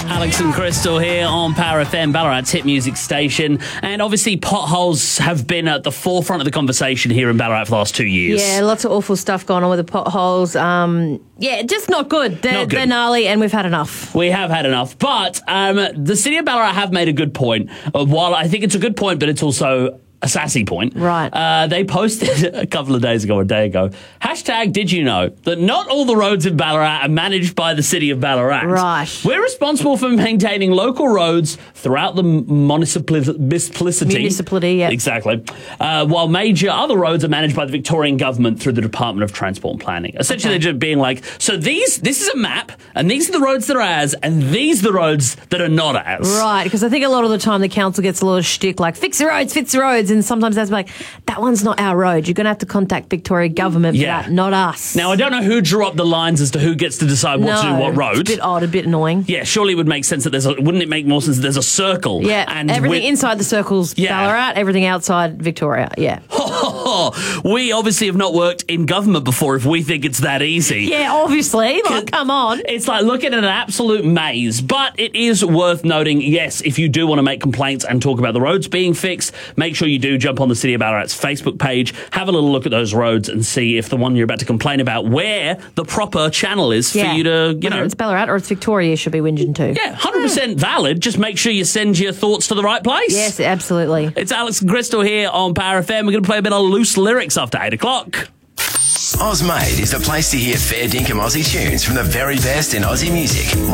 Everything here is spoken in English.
Alex and Crystal here on Power FM, Ballarat's hit music station. And obviously potholes have been at the forefront of the conversation here in Ballarat for the last 2 years. Yeah, lots of awful stuff going on with the potholes. Yeah, just not good. They're gnarly and we've had enough. We have had enough. But the City of Ballarat have made a good point. While I think it's a good point, but it's also a sassy point. Right. They posted a couple of days ago, a day ago, hashtag did you know that not all the roads in Ballarat are managed by the City of Ballarat? Right. We're responsible for maintaining local roads throughout the municipality. Municipality, yeah. Exactly. While major other roads are managed by the Victorian Government through the Department of Transport and Planning. Essentially, They're just being like, so this is a map, and these are the roads that are ours, and these are the roads that are not ours. Right, because I think a lot of the time the council gets a lot of shtick like, fix the roads, and sometimes that's like, that one's not our road. You're going to have to contact Victoria Government for that, not us. Now, I don't know who drew up the lines as to who gets to decide what to do what road. It's a bit odd, a bit annoying. Yeah, surely it would make sense that wouldn't it make more sense that there's a circle? Yeah, and everything inside the circle's Ballarat, everything outside Victoria, yeah. We obviously have not worked in government before if we think it's that easy. Yeah, obviously. Like, come on. It's like looking at an absolute maze. But it is worth noting, yes, if you do want to make complaints and talk about the roads being fixed, make sure you do jump on the City of Ballarat's Facebook page, have a little look at those roads and see if the one you're about to complain about, where the proper channel is for you to, Whether it's Ballarat or it's Victoria, you should be whinging too. Yeah, 100% valid. Just make sure you send your thoughts to the right place. Yes, absolutely. It's Alex and Crystal here on Power FM. We're going to play a bit of loose lyrics after 8 o'clock. Ozmade is the place to hear fair dinkum Aussie tunes from the very best in Aussie music.